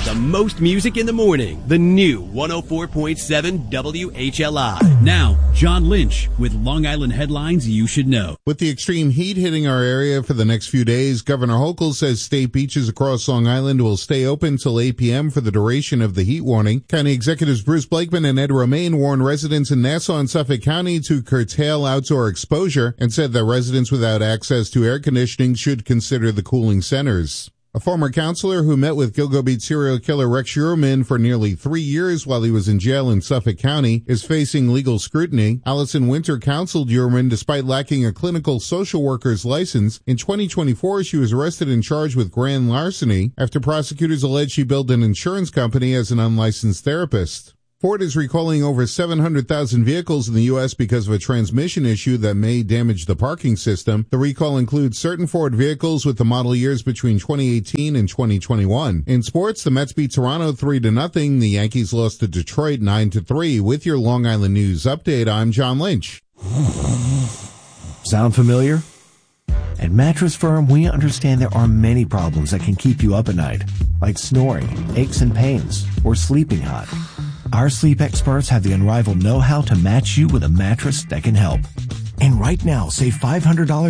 The most music in the morning. The new 104.7 WHLI. Now, John Lynch with Long Island headlines you should know. With the extreme heat hitting our area for the next few days, Governor Hochul says state beaches across Long Island will stay open till 8 p.m. for the duration of the heat warning. County Executives Bruce Blakeman and Ed Romaine warned residents in Nassau and Suffolk County to curtail outdoor exposure and said that residents without access to air conditioning should consider the cooling centers. A former counselor who met with Gilgo Beach serial killer Rex Schuerman for nearly 3 years while he was in jail in Suffolk County is facing legal scrutiny. Allison Winter counseled Schuerman despite lacking a clinical social worker's license. In 2024, she was arrested and charged with grand larceny after prosecutors alleged she billed an insurance company as an unlicensed therapist. Ford is recalling over 700,000 vehicles in the U.S. because of a transmission issue that may damage the parking system. The recall includes certain Ford vehicles with the model years between 2018 and 2021. In sports, the Mets beat Toronto 3-0. The Yankees lost to Detroit 9-3. With your Long Island News update, I'm John Lynch. Sound familiar? At Mattress Firm, we understand there are many problems that can keep you up at night, like snoring, aches and pains, or sleeping hot. Our sleep experts have the unrivaled know-how to match you with a mattress that can help. And right now, save $500